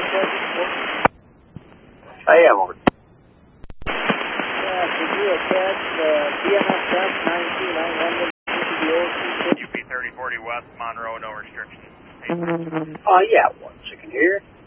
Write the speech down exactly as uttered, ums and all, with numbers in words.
I am over. Yeah, could you attach the B M S F nine two nine one U P thirty forty West, Monroe, no restrictions. Uh, yeah, one second here.